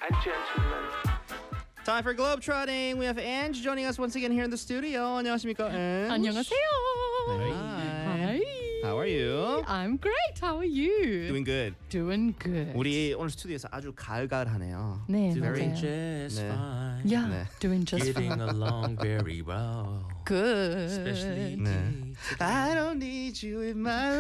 gentlemen. Time for Globetrotting. We have Ange joining us once again here in the studio. 안녕하십니까, Ange? 안녕하세요. Hi. Hi. How are you? I'm great. How are you? Doing good. Doing good. 우리 오늘 스튜디오에서 아주 가을가을하네요. 네, Doing 맞아요. just 네. fine. Yeah, 네. doing just Getting fine. along very well. Good. Especially 네. I don't need you in my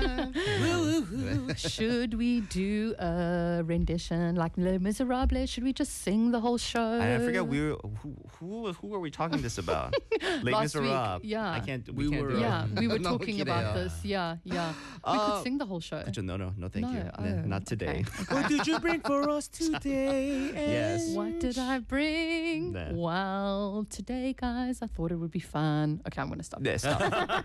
life. Should we do a rendition like Les Miserables? Should we just sing the whole show? I forget who were we talking this about? Les Last week, Miserables. yeah. We can't do it. Yeah, we were No, talking 기대요. about this. Yeah. We could sing the whole show. No, thank No, you. oh, Not today. okay. What did you bring for us today? Yes. What did I bring? 네. Well, today, guys, I thought it would be fun. Okay, I'm going to stop. 네, stop.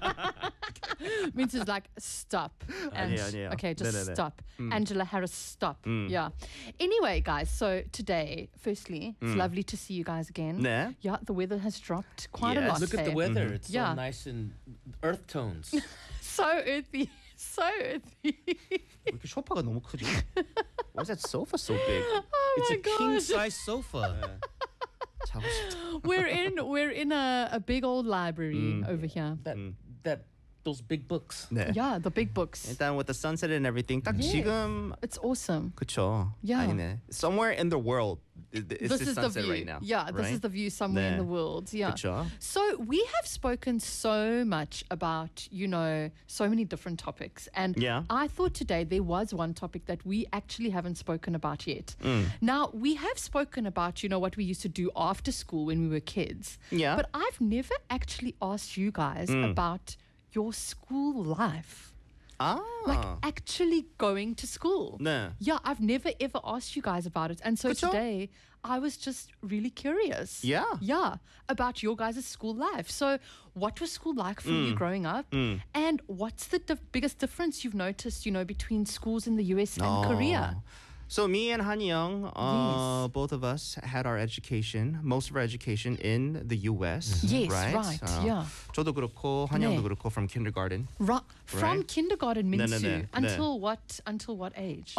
Means it's like stop. And 아니에요. okay, just 네네네. stop. Angela Harris, stop. Yeah. Anyway, guys, so today, firstly, it's lovely to see you guys again. 네. Yeah, the weather has dropped quite Yes. a lot. Look at the hey? weather. It's Yeah. so nice and earth tones. So earthy. So earthy. 왜 이렇게 소파가 너무 크지? Why is that sofa so big? Oh It's my a God. king size sofa. 자고 싶다. We're in a big old library over here. That those big books. 네. Yeah, the big books. 일단 with the sunset and everything 딱 Yes. 지금 It's awesome. 그쵸. Yeah. 아니네. Somewhere in the world it's This is the sunset view. right now. Yeah, this right? is the view somewhere in 네. the world. Yeah. 그쵸. So we have spoken so much about, so many different topics. And Yeah. I thought today there was one topic that we actually haven't spoken about yet. Now, we have spoken about, what we used to do after school when we were kids. Yeah. But I've never actually asked you guys about your school life. 아. Like actually going to school. 네. Yeah, I've never ever asked you guys about it. And so 그쵸? today I was just really curious. Yeah. Yeah, about your guys' school life. So what was school like for you growing up? And what's the biggest difference you've noticed, between schools in the US and Korea? So me and Han Young, both of us had our education, most of our education in the U.S. Yes, right? right, yeah. 저도 그렇고 Han Young도 네. 그렇고 from kindergarten. From Right. kindergarten, 네, Minsu, 네, 네. until what age?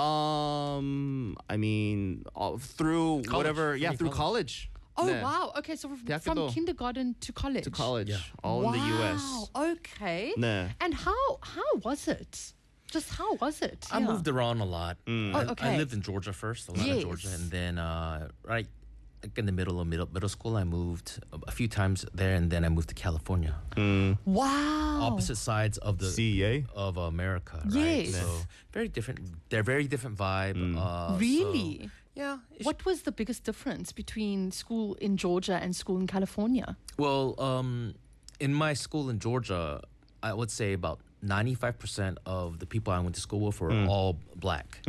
I mean, through College. whatever, yeah, through College. college. Oh, 네. wow. Okay, so from 대학교도 kindergarten to college. To college, Yeah. all in the U.S. Wow, okay. 네. And how was it? Just how was it? I moved around a lot. Oh, okay. I lived in Georgia first, a lot Yes. of Georgia, and then right like in the middle of middle school, I moved a few times there, and then I moved to California, Wow. opposite sides of the CEA. of America. Right? Yes. So very different. They're very different vibe. Really? So, yeah. What was the biggest difference between school in Georgia and school in California? Well, in my school in Georgia, I would say about 95% of the people I went to school with were all black.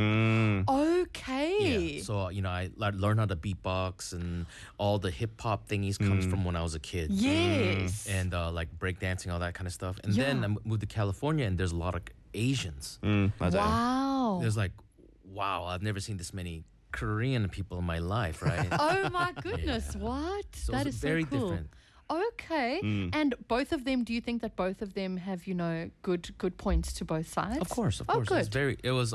Okay. Yeah. So, I learned how to beatbox, and all the hip hop thingies comes from when I was a kid. Yes. And like breakdancing, all that kind of stuff. And Yeah. then I moved to California, and there's a lot of Asians. 맞아요. Wow. There's like, wow, I've never seen this many Korean people in my life, right? Oh my goodness. What? So That it's is very so cool. different. Okay. And both of them, do you think that both of them have, good points to both sides? Of course. Oh, It good. was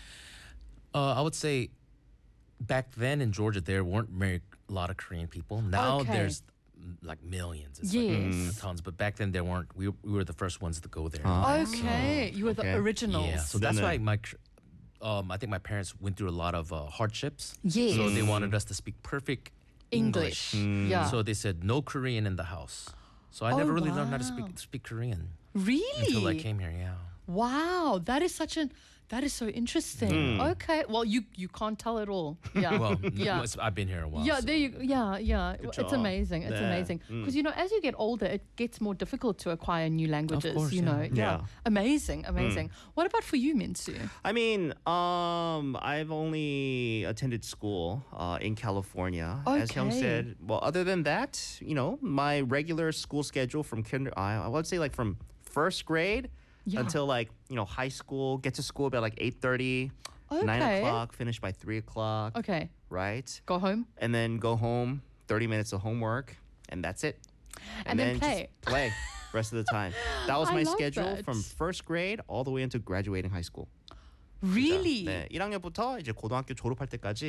I would say back then in Georgia there weren't a lot of Korean people. Now Okay. there's like millions. It's Yes. like tons. But back then there weren't. We were the first ones to go there. Okay. You were the Okay. originals. Yeah. So that's Then, why I think my parents went through a lot of hardships. Yes. So they wanted us to speak perfect English. Yeah. So they said no Korean in the house. So I never really learned how to wow. speak Korean Really? until I came here. Yeah. Wow, that is so interesting. Okay, well, you can't tell it all. Yeah, Well, yeah. I've been here a while. Yeah, so. there you. Yeah. It's job. amazing. It's 네. amazing because as you get older, it gets more difficult to acquire new languages. course, yeah. Yeah. Yeah. Amazing. What about for you, Minsu? I mean, I've only attended school in California. As Hyung Okay. said, well, other than that, my regular school schedule from I would say like from first grade Yeah. until like, high school, get to school about like 8:30, 9 Okay. o'clock, finish by 3 o'clock, Okay, right? go home. And then go home, 30 minutes of homework, and that's it. And then play. Just play rest of the time. That was I my love schedule that. from first grade all the way into graduating high school. Really? 네, 1학년부터 이제 고등학교 졸업할 때까지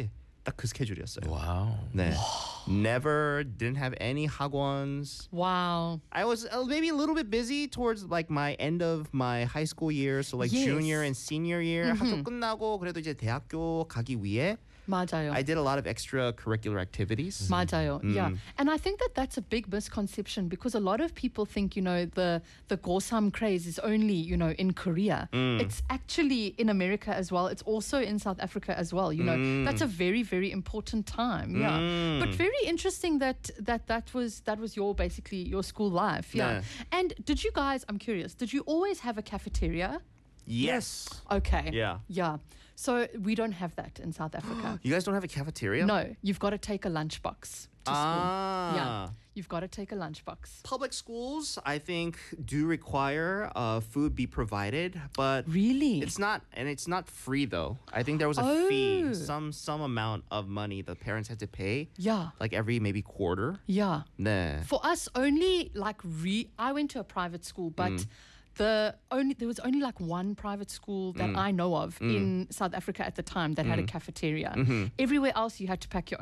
딱 그 스케줄이었어요. Wow. 네. Never didn't have any 학원s. Wow. I was maybe a little bit busy towards like my end of my high school years, so like Yes. junior and senior year. 학교 끝나고 그래도 이제 대학교 가기 위해 맞아요. I did a lot of extracurricular activities. 맞아요. Yeah. And I think that that's a big misconception because a lot of people think, the Gosam craze is only, in Korea. It's actually in America as well. It's also in South Africa as well. That's a very, very important time. Yeah. But very interesting that was basically your school life. Yeah. Yeah. And did you guys, I'm curious, did you always have a cafeteria? Yes. Okay. Yeah. Yeah. So we don't have that in South Africa. You guys don't have a cafeteria? No, you've got to take a lunchbox to school. Ah. Yeah, you've got to take a lunchbox. Public schools, I think, do require food be provided, but Really? it's not free though. I think there was a fee, some amount of money the parents had to pay, Yeah, like every maybe quarter. yeah. 네. For us, only like I went to a private school, but there was only like one private school that I know of in South Africa at the time that had a cafeteria. Everywhere else, you had to pack your own